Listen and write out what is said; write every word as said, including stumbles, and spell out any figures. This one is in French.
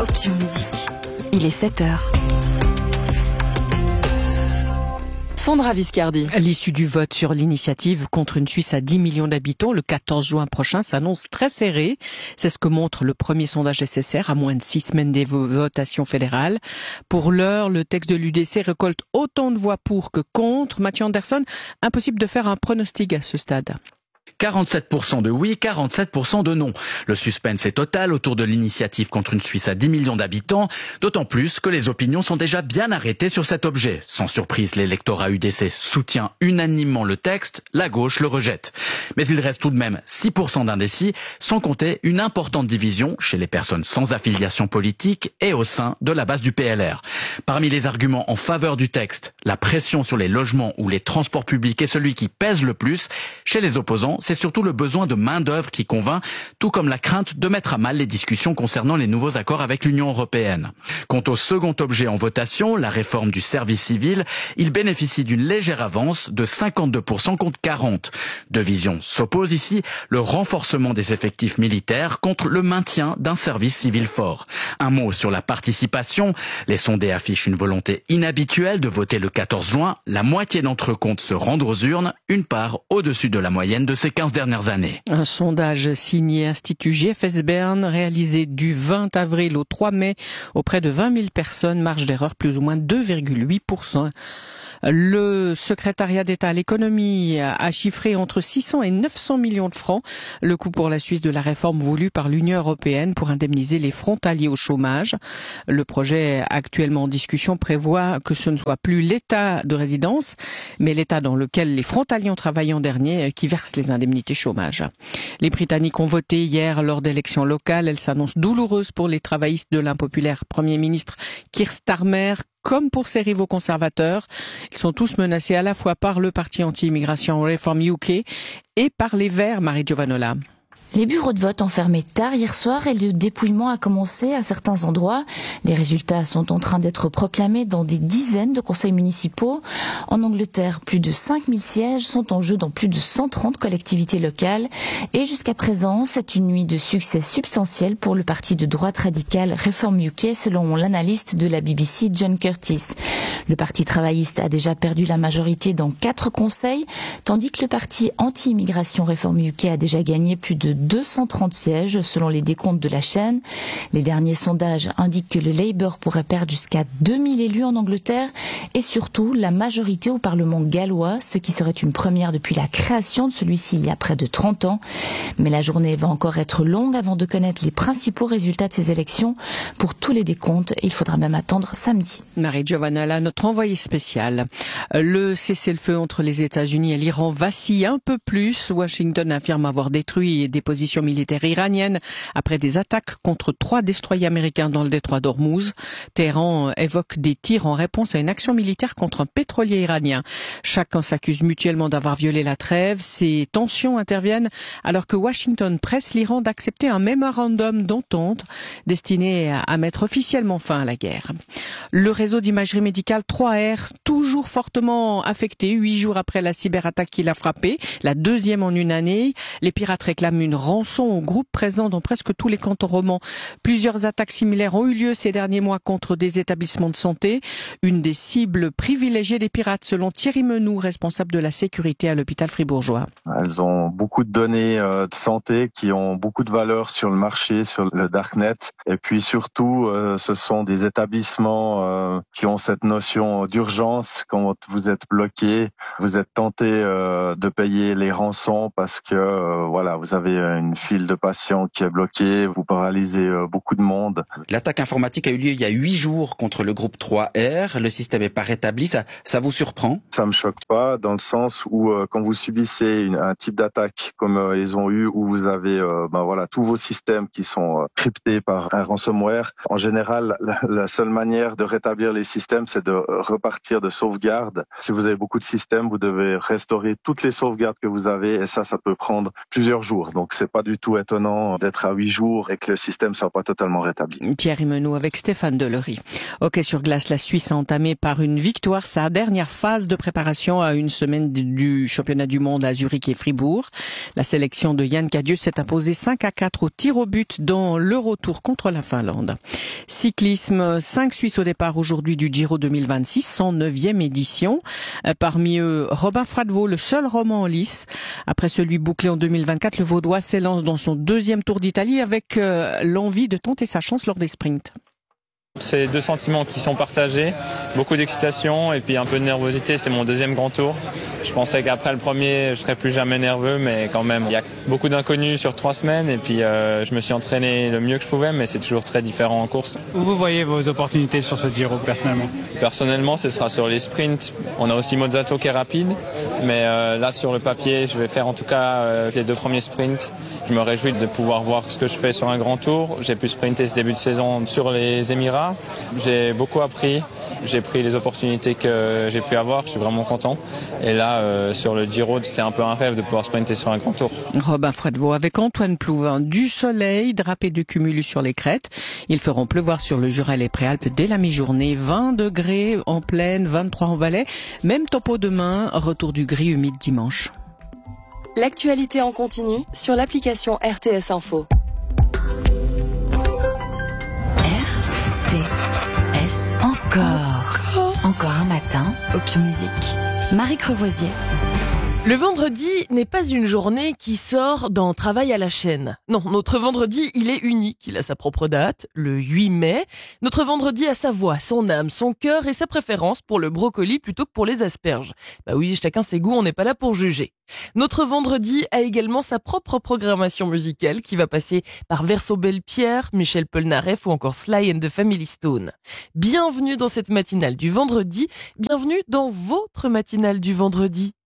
Option Musique. Il est sept heures. Sandra Viscardi. L'issue du vote sur l'initiative contre une Suisse à dix millions d'habitants le quatorze juin prochain s'annonce très serrée. C'est ce que montre le premier sondage S S R à moins de six semaines des votations fédérales. Pour l'heure, le texte de l'U D C récolte autant de voix pour que contre. Mathieu Anderson, impossible de faire un pronostic à ce stade. quarante-sept pour cent de oui, quarante-sept pour cent de non. Le suspense est total autour de l'initiative contre une Suisse à dix millions d'habitants, d'autant plus que les opinions sont déjà bien arrêtées sur cet objet. Sans surprise, l'électorat U D C soutient unanimement le texte, la gauche le rejette. Mais il reste tout de même six pour cent d'indécis, sans compter une importante division chez les personnes sans affiliation politique et au sein de la base du P L R. Parmi les arguments en faveur du texte, la pression sur les logements ou les transports publics est celui qui pèse le plus. Chez les opposants, c'est surtout le besoin de main-d'œuvre qui convainc, tout comme la crainte de mettre à mal les discussions concernant les nouveaux accords avec l'Union européenne. Quant au second objet en votation, la réforme du service civil, il bénéficie d'une légère avance de cinquante-deux pour cent contre quarante. Deux visions s'opposent ici, le renforcement des effectifs militaires contre le maintien d'un service civil fort. Un mot sur la participation. Les sondés affichent une volonté inhabituelle de voter le quatorze juin. La moitié d'entre eux comptent se rendre aux urnes, une part au-dessus de la moyenne de ces quinze dernières années. Un sondage signé Institut G F S Bern, réalisé du vingt avril au trois mai auprès de vingt mille personnes, marge d'erreur plus ou moins deux virgule huit pour cent. Le secrétariat d'État à l'économie a chiffré entre six cents et neuf cents millions de francs le coût pour la Suisse de la réforme voulue par l'Union européenne pour indemniser les frontaliers au chômage. Le projet actuellement en discussion prévoit que ce ne soit plus l'État de résidence, mais l'État dans lequel les frontaliers ont travaillé en dernier qui verse les indemnités chômage. Les Britanniques ont voté hier lors d'élections locales. Elles s'annoncent douloureuses pour les travaillistes de l'impopulaire Premier ministre Keir Starmer, comme pour ses rivaux conservateurs. Ils sont tous menacés à la fois par le parti anti-immigration Reform U K et par les Verts, Marie Giovanola. Les bureaux de vote ont fermé tard hier soir et le dépouillement a commencé à certains endroits. Les résultats sont en train d'être proclamés dans des dizaines de conseils municipaux. En Angleterre, plus de cinq mille sièges sont en jeu dans plus de cent trente collectivités locales. Et jusqu'à présent, c'est une nuit de succès substantiel pour le parti de droite radicale Reform U K, selon l'analyste de la B B C, John Curtis. Le parti travailliste a déjà perdu la majorité dans quatre conseils, tandis que le parti anti-immigration Reform U K a déjà gagné plus de deux cent trente sièges selon les décomptes de la chaîne. Les derniers sondages indiquent que le Labour pourrait perdre jusqu'à deux mille élus en Angleterre et surtout la majorité au Parlement gallois, ce qui serait une première depuis la création de celui-ci il y a près de trente ans. Mais la journée va encore être longue avant de connaître les principaux résultats de ces élections. Pour tous les décomptes, il faudra même attendre samedi. Marie Giovanola, notre envoyée spéciale. Le cessez-le-feu entre les États-Unis et l'Iran vacille un peu plus. Washington affirme avoir détruit des positions militaires iraniennes après des attaques contre trois destroyers américains dans le détroit d'Ormuz. Téhéran évoque des tirs en réponse à une action militaire contre un pétrolier iranien. Chacun s'accuse mutuellement d'avoir violé la trêve. Ces tensions interviennent alors que Washington presse l'Iran d'accepter un mémorandum d'entente destiné à mettre officiellement fin à la guerre. Le réseau d'imagerie médicale trois R, toujours fortement affecté, huit jours après la cyberattaque qui l'a frappé, la deuxième en une année. Les pirates réclament une rançon au groupe présent dans presque tous les cantons romans. Plusieurs attaques similaires ont eu lieu ces derniers mois contre des établissements de santé. Une des cibles privilégiées des pirates, selon Thierry Menou, responsable de la sécurité à l'hôpital fribourgeois. Elles ont beaucoup de données euh, de santé qui ont beaucoup de valeur sur le marché, sur le darknet. Et puis surtout, euh, ce sont des établissements euh, qui ont cette notion d'urgence. Quand vous êtes bloqué, vous êtes tenté euh, de payer les rançons parce que euh, voilà, vous avez une file de patients qui est bloquée, vous paralysez euh, beaucoup de monde. L'attaque informatique a eu lieu il y a huit jours contre le groupe trois R. Le système n'est pas rétabli. Ça, ça vous surprend? Ça me choque pas dans le sens où euh, quand vous subissez une, un type d'attaque comme euh, ils ont eu, où vous avez euh, ben voilà tous vos systèmes qui sont euh, cryptés par un ransomware. En général, la, la seule manière de rétablir les systèmes, c'est de repartir de sauvegarde. Si vous avez beaucoup de systèmes, vous devez restaurer toutes les sauvegardes que vous avez, et ça, ça peut prendre plusieurs jours. Donc Donc c'est pas du tout étonnant d'être à huit jours et que le système soit pas totalement rétabli. Thierry Menou avec Stéphane Delory. Hockey sur glace, la Suisse a entamé par une victoire sa dernière phase de préparation à une semaine du championnat du monde à Zurich et Fribourg. La sélection de Yann Cadieux s'est imposée cinq à quatre au tir au but dans le retour contre la Finlande. Cyclisme, cinq Suisses au départ aujourd'hui du Giro deux mille vingt-six, cent neuvième édition. Parmi eux, Robin Fradvo, le seul roman en lice. Après celui bouclé en deux mille vingt-quatre, le Vaudois s'élance dans son deuxième Tour d'Italie avec euh, l'envie de tenter sa chance lors des sprints. C'est deux sentiments qui sont partagés, beaucoup d'excitation et puis un peu de nervosité. C'est mon deuxième grand tour. Je pensais qu'après le premier, je serais plus jamais nerveux, mais quand même, il y a beaucoup d'inconnus sur trois semaines et puis euh, je me suis entraîné le mieux que je pouvais, mais c'est toujours très différent en course. Où vous voyez vos opportunités sur ce Giro personnellement ? Personnellement, ce sera sur les sprints. On a aussi Mozzato qui est rapide, mais euh, là sur le papier, je vais faire en tout cas euh, les deux premiers sprints. Je me réjouis de pouvoir voir ce que je fais sur un grand tour. J'ai pu sprinter ce début de saison sur les Émirats. J'ai beaucoup appris, j'ai pris les opportunités que j'ai pu avoir, je suis vraiment content. Et là, euh, sur le Giro, c'est un peu un rêve de pouvoir sprinter sur un grand tour. Robin Fradvo avec Antoine Plouvin, du soleil drapé de cumulus sur les crêtes. Ils feront pleuvoir sur le Jura et les Préalpes dès la mi-journée. vingt degrés en plaine, vingt-trois en Valais. Même topo demain, retour du gris humide dimanche. L'actualité en continu sur l'application R T S Info. Encore. Encore un matin, aucune musique. Marie Crevoisier. Le vendredi n'est pas une journée qui sort dans Travail à la chaîne. Non, notre vendredi, il est unique. Il a sa propre date, le huit mai. Notre vendredi a sa voix, son âme, son cœur et sa préférence pour le brocoli plutôt que pour les asperges. Bah oui, chacun ses goûts, on n'est pas là pour juger. Notre vendredi a également sa propre programmation musicale qui va passer par Verso Belle-Pierre, Michel Polnareff ou encore Sly and the Family Stone. Bienvenue dans cette matinale du vendredi, bienvenue dans votre matinale du vendredi.